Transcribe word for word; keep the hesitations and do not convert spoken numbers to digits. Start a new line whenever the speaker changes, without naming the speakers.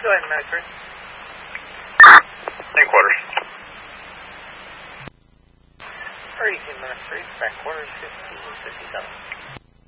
Go ahead, Max three.
In quarters.
thirty-two minutes three, back quarters fifteen fifty-seven.